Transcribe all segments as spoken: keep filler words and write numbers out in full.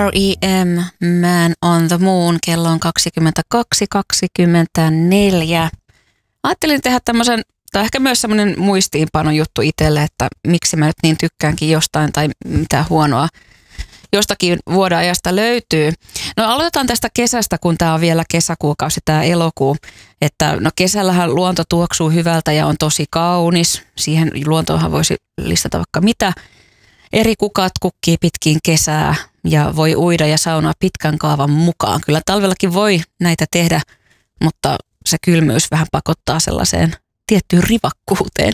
R E M, Man on the Moon, kello on kaksikymmentäkaksi kaksikymmentäneljä. Ajattelin tehdä tämmöisen, tai ehkä myös semmoinen muistiinpano juttu itselle, että miksi mä nyt niin tykkäänkin jostain tai mitä huonoa jostakin vuoden ajasta löytyy. No aloitetaan tästä kesästä, kun tämä on vielä kesäkuukausi, tämä elokuu. Että no kesällähän luonto tuoksuu hyvältä ja on tosi kaunis. Siihen luontoonhan voisi listata vaikka mitä. Eri kukat kukkii pitkin kesää ja voi uida ja saunoa pitkän kaavan mukaan. Kyllä talvellakin voi näitä tehdä, mutta se kylmyys vähän pakottaa sellaiseen tiettyyn rivakkuuteen.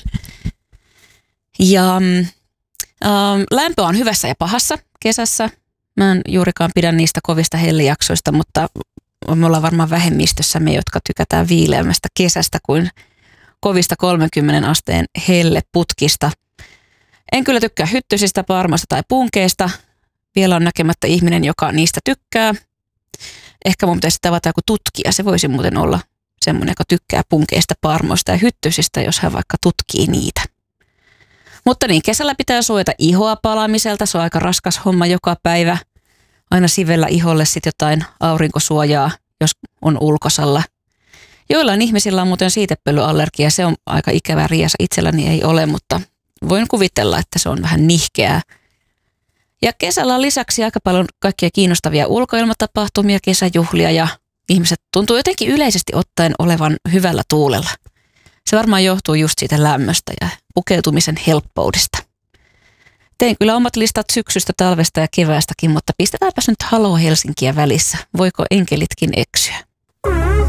Ja ähm, lämpö on hyvässä ja pahassa kesässä. Mä en juurikaan pidä niistä kovista hellijaksoista, mutta me ollaan varmaan vähemmistössä me, jotka tykätään viileämmästä kesästä kuin kovista kolmenkymmenen asteen helleputkista. En kyllä tykkää hyttysistä, parmasta tai punkeista. Vielä on näkemättä ihminen, joka niistä tykkää. Ehkä mun pitäisi tavata joku tutkija. Se voisi muuten olla semmoinen, joka tykkää punkeista, parmoista ja hyttysistä, jos hän vaikka tutkii niitä. Mutta niin, kesällä pitää suojata ihoa palamiselta. Se on aika raskas homma joka päivä. Aina sivellä iholle sitten jotain aurinkosuojaa, jos on ulkosalla. Joillain ihmisillä on muuten siitepölyallergia. Se on aika ikävä riesa. Itselläni ei ole, mutta voin kuvitella, että se on vähän nihkeää. Ja kesällä on lisäksi aika paljon kaikkia kiinnostavia ulkoilmatapahtumia, kesäjuhlia ja ihmiset tuntuu jotenkin yleisesti ottaen olevan hyvällä tuulella. Se varmaan johtuu just siitä lämmöstä ja pukeutumisen helppoudesta. Tein kyllä omat listat syksystä, talvesta ja keväästäkin, mutta pistetäänpäs nyt Haloo Helsinkiä välissä. Voiko enkelitkin eksyä?